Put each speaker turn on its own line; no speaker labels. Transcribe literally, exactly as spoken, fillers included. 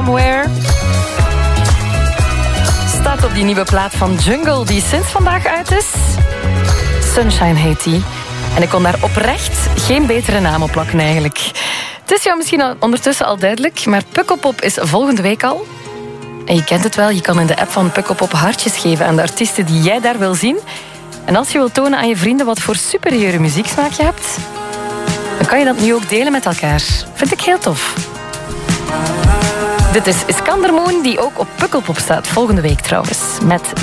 Somewhere. Staat op die nieuwe plaat van Jungle die sinds vandaag uit is. Sunshine heet die. En ik kon daar oprecht geen betere naam op plakken eigenlijk. Het is jou misschien al ondertussen al duidelijk, maar Pukkelpop is volgende week al. En je kent het wel, je kan in de app van Pukkelpop hartjes geven aan de artiesten die jij daar wil zien. En als je wilt tonen aan je vrienden wat voor superieure muzieksmaak je hebt, dan kan je dat nu ook delen met elkaar. Vind ik heel tof. Dit is Iskander Moon, die ook op Pukkelpop staat volgende week trouwens. Met